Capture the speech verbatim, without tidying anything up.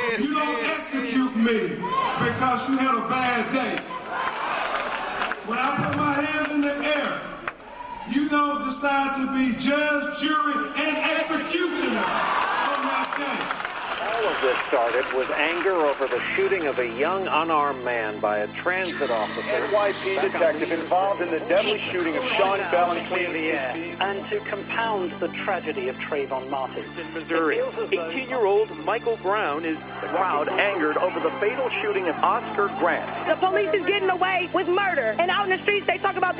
You don't execute me because you had a bad day. When I put my hands in the air, you don't decide to be judge, jury, and executioner on that day. All of this started with anger over the shooting of a young unarmed man by a transit officer. N Y P detective involved in the deadly shooting of Sean Bell and clear the air. And to compound the tragedy of Trayvon Martin in Missouri, eighteen-year-old Michael Brown is the crowd angered over the fatal shooting of Oscar Grant. The police is getting away with murder, and out in the streets they talk about